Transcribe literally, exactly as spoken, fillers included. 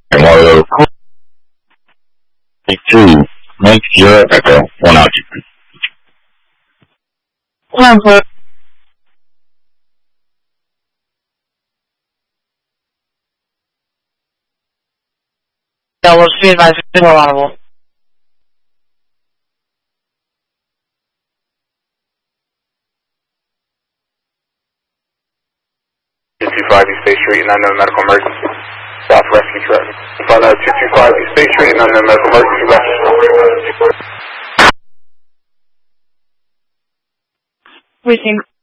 Memorial two, make zero echo, one occupant. One for Delaware Street, advisor, signal audible. two two five East State Street, an unknown medical emergency. South rescue truck. Find out two two five East State Street, an unknown medical emergency. Rescue. Precinct